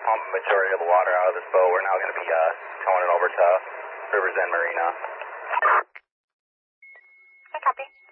pumped the majority of the water out of this boat. We're now going to be towing it over to Rivers End Marina. Okay, copy.